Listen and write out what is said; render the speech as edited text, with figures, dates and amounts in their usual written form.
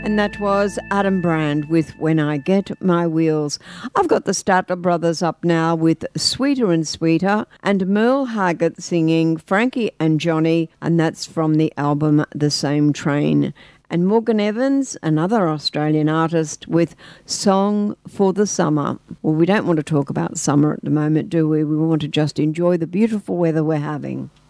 And that was Adam Brand with When I Get My Wheels. I've got the Statler Brothers up now with Sweeter and Sweeter, and Merle Haggard singing Frankie and Johnny, and that's from the album The Same Train. And Morgan Evans, another Australian artist, with Song for the Summer. Well, we don't want to talk about summer at the moment, do we? We want to just enjoy the beautiful weather we're having.